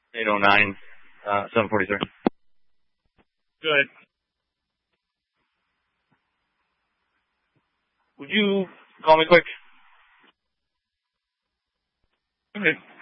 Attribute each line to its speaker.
Speaker 1: 809, 743.
Speaker 2: Good. Would you call me quick? Okay.